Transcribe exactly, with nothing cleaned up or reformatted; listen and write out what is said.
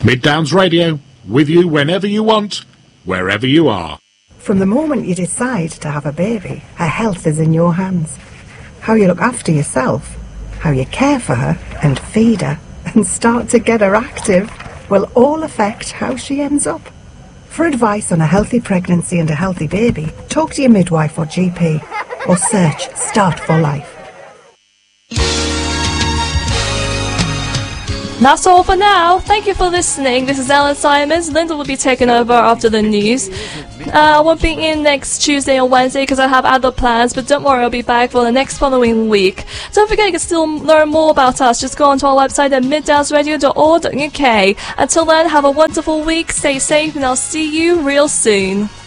Mid Downs Radio, with you whenever you want, wherever you are. From the moment you decide to have a baby, her health is in your hands. How you look after yourself, how you care for her and feed her and start to get her active will all affect how she ends up. For advice on a healthy pregnancy and a healthy baby, talk to your midwife or G P or search Start for Life. That's all for now. Thank you for listening. This is Alan Simons. Linda will be taking over after the news. Uh, I won't be in next Tuesday or Wednesday because I have other plans, but don't worry, I'll be back for the next following week. Don't forget you can still learn more about us. Just go onto our website at mid downs radio dot org dot U K. Until then, have a wonderful week, stay safe, and I'll see you real soon.